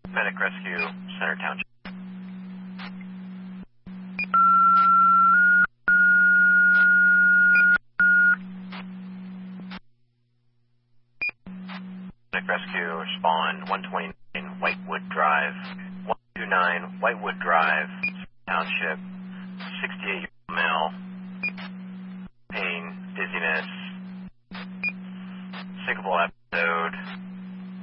Medic Rescue, Center Township. Medic Rescue, respond 129 Whitewood Drive, 129 Whitewood Drive, Township, 68